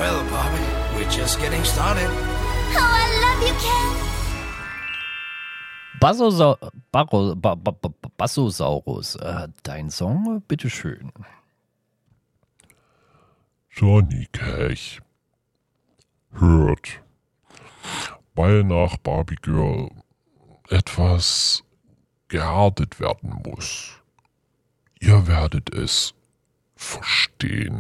Well, Barbie, we're just getting started. Oh, I love you, Ken. Bassosaurus, dein Song, bitteschön. Johnny Cash hört, weil nach Barbie Girl etwas gehärtet werden muss. Ihr werdet es verstehen.